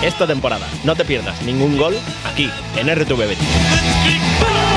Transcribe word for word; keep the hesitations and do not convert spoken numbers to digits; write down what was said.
esta temporada. No te pierdas ningún gol aquí, en R T V Betis.